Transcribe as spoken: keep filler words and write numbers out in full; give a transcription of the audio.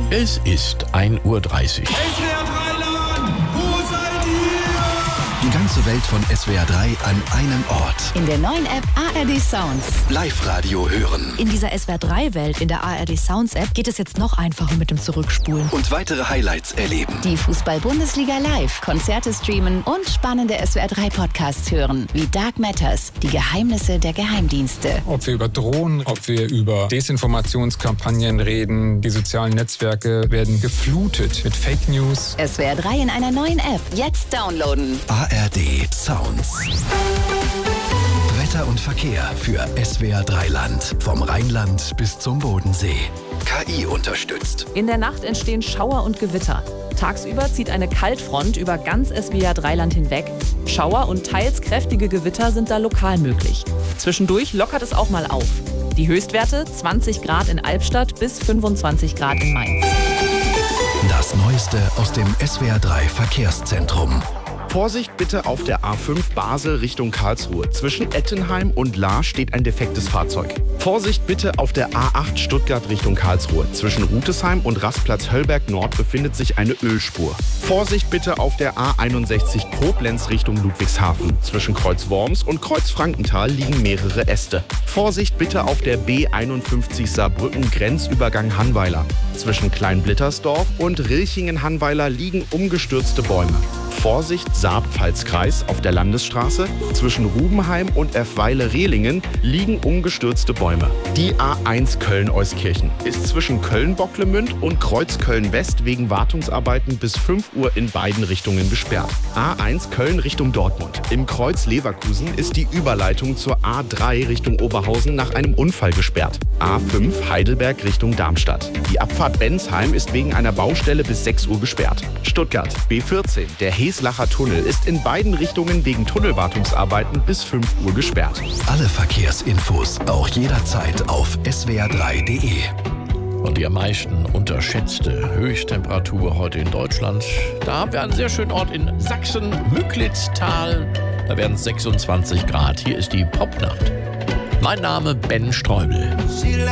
Es ist ein Uhr dreißig. S W R drei Land, wo seid ihr? Die ganze Welt von S W R drei an einem Ort. In der neuen App A R D Sounds. Live-Radio hören. In dieser S W R drei Welt in der A R D Sounds App geht es jetzt noch einfacher mit dem Zurückspulen. Und weitere Highlights erleben. Die Fußball-Bundesliga live, Konzerte streamen und spannende S W R drei Podcasts hören, wie Dark Matters, die Geheimnisse der Geheimdienste. Ob wir über Drohnen, ob wir über Desinformationskampagnen reden, die sozialen Netzwerke werden geflutet mit Fake News. S W R drei in einer neuen App. Jetzt downloaden. A R D Sounds. Wetter und Verkehr für S W R drei Land. Vom Rheinland bis zum Bodensee. K I unterstützt. In der Nacht entstehen Schauer und Gewitter. Tagsüber zieht eine Kaltfront über ganz S W R drei Land hinweg. Schauer und teils kräftige Gewitter sind da lokal möglich. Zwischendurch lockert es auch mal auf. Die Höchstwerte zwanzig Grad in Albstadt bis fünfundzwanzig Grad in Mainz. Das Neueste aus dem S W R drei Verkehrszentrum. Vorsicht bitte auf der A fünf Basel Richtung Karlsruhe. Zwischen Ettenheim und Lahr steht ein defektes Fahrzeug. Vorsicht bitte auf der A acht Stuttgart Richtung Karlsruhe. Zwischen Rutesheim und Rastplatz Höllberg Nord befindet sich eine Ölspur. Vorsicht bitte auf der A einundsechzig Koblenz Richtung Ludwigshafen. Zwischen Kreuz Worms und Kreuz Frankenthal liegen mehrere Äste. Vorsicht bitte auf der B einundfünfzig Saarbrücken Grenzübergang Hannweiler. Zwischen Kleinblittersdorf und Rilchingen-Hannweiler liegen umgestürzte Bäume. Vorsicht Saar-Pfalz-Kreis auf der Landesstraße. Zwischen Rubenheim und Erfweile-Rehlingen liegen umgestürzte Bäume. Die A eins Köln-Euskirchen ist zwischen Köln-Bocklemünd und Kreuz Köln-West wegen Wartungsarbeiten bis fünf Uhr in beiden Richtungen gesperrt. A eins Köln Richtung Dortmund. Im Kreuz Leverkusen ist die Überleitung zur A drei Richtung Oberhausen nach einem Unfall gesperrt. A fünf Heidelberg Richtung Darmstadt. Die Abfahrt Bensheim ist wegen einer Baustelle bis sechs Uhr gesperrt. Stuttgart B vierzehn, der Heslacher Tunnel, ist in beiden Richtungen wegen Tunnelwartungsarbeiten bis fünf Uhr gesperrt. Alle Verkehrsinfos auch jederzeit auf S W R drei Punkt D E. Und die am meisten unterschätzte Höchsttemperatur heute in Deutschland. Da haben wir einen sehr schönen Ort in Sachsen, Müglitztal. Da werden es sechsundzwanzig Grad. Hier ist die Popnacht. Mein Name Ben Streubel.